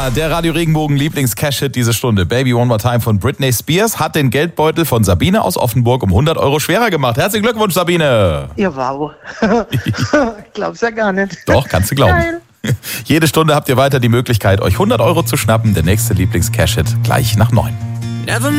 der Radio Regenbogen Lieblings-Cash-Hit diese Stunde. Baby One More Time von Britney Spears hat den Geldbeutel von Sabine aus Offenburg um 100 Euro schwerer gemacht. Herzlichen Glückwunsch, Sabine. Ja, wow. Glaub's ja gar nicht. Doch, kannst du glauben. Geil. Jede Stunde habt ihr weiter die Möglichkeit, euch 100 Euro zu schnappen. Der nächste Lieblings-Cash-Hit gleich nach 9.